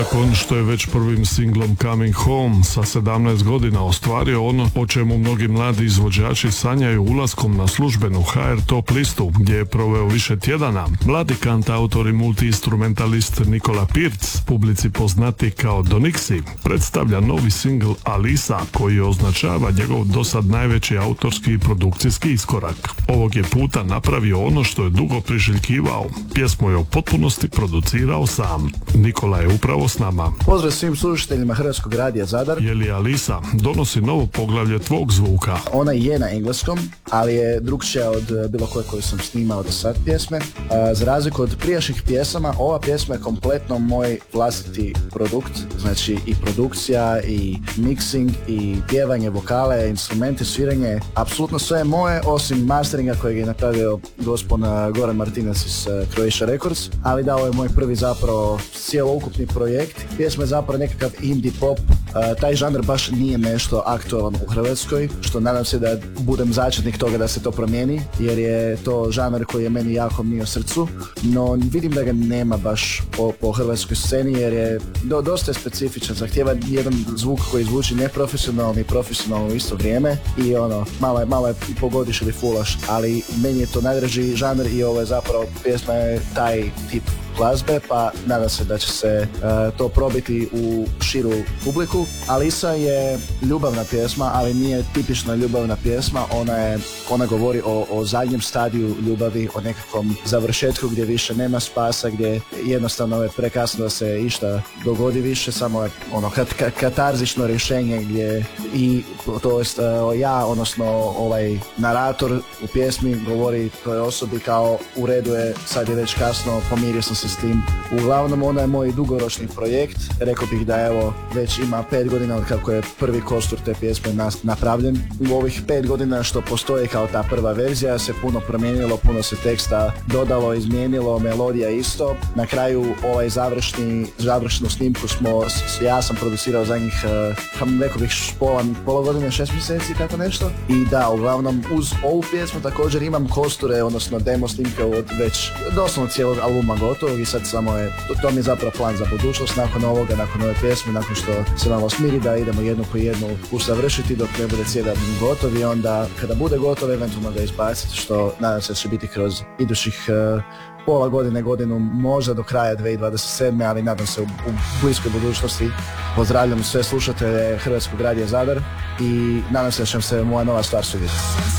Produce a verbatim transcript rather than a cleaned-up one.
Nakon što je već prvim singlom Coming Home sa sedamnaest godina ostvario ono o čemu mnogi mladi izvođači sanjaju ulaskom na službenu H R top listu, gdje je proveo više tjedana, mladi kantautor i multi-instrumentalist Nikola Pirc, publici poznati kao Donixi, predstavlja novi singl Alisa, koji označava njegov dosad najveći autorski i produkcijski iskorak. Ovog je puta napravio ono što je dugo priželjkivao. Pjesmu je u potpunosti producirao sam. Nikola je upravo s nama. Pozdrav svim slušateljima Hrvatskog radija Zadar. Je li Alisa donosi novo poglavlje tvog zvuka? Ona je na engleskom, ali je drugčija od bilo koje koju sam snimao do sad pjesme. A, za razliku od prijašnjih pjesama, ova pjesma je kompletno moj vlastiti produkt. Znači i produkcija, i mixing, i pjevanje, vokale, instrumente, sviranje. Apsolutno sve je moje, osim masteringa kojeg je napravio gospon Goran Martinez iz uh, Croatia Records. Ali da, ovo je moj prvi zapravo cijeloukupni projekt. Pjesma je zapravo nekakav indie pop. Uh, taj žanr baš nije nešto aktualan u Hrvatskoj, što nadam se da budem začetnik toga da se to promijeni, jer je to žanr koji je meni jako mio srcu, no vidim da ga nema baš po, po hrvatskoj sceni, jer je do, dosta je specifičan, zahtjeva jedan zvuk koji zvuči neprofesionalno i profesionalno u isto vrijeme i ono, malo je, malo je pogodiš ili fulaš, ali meni je to najdraži žanr i ovo je zapravo pjesma je taj tip glazbe, pa nadam se da će se uh, to probiti u širu publiku. Alisa je ljubavna pjesma, ali nije tipična ljubavna pjesma, ona je, ona govori o, o zadnjem stadiju ljubavi, o nekakvom završetku gdje više nema spasa, gdje jednostavno je prekasno da se išta dogodi više, samo je ono kat, kat, katarzično rješenje gdje i to jest uh, ja, odnosno ovaj narator u pjesmi govori toj osobi kao u redu je, sad je već kasno, pomirio sam se s tim. Uglavnom, ona je moj dugoročni projekt. Rekao bih da evo već ima pet godina od kako je prvi kostur te pjesme nas, napravljen. U ovih pet godina što postoji kao ta prva verzija se puno promijenilo, puno se teksta dodalo, izmijenilo, melodija isto. Na kraju ovaj završni, završnu snimku smo, ja sam producirao za njih uh, rekao bih pola, pola godine, šest mjeseci, tako nešto. I da, uglavnom uz ovu pjesmu također imam kosture, odnosno demo snimke od već doslovno cijelog albuma gotovog i sad samo je, to, to mi je zapravo plan za budućnost nakon ovoga, nakon ove pjesme, nakon što se malo smiri da idemo jednu po jednu usavršiti dok ne bude cijeli album gotov i onda kada bude gotov eventualno ga izbaciti, što nadam se da će biti kroz idućih uh, pola godine, godinu, možda do kraja dvije tisuće dvadeset sedme. ali nadam se u, u bliskoj budućnosti. Pozdravljam sve slušatelje Hrvatskog radija Zadar i nadam se da će vam se moja nova stvar svidjeti.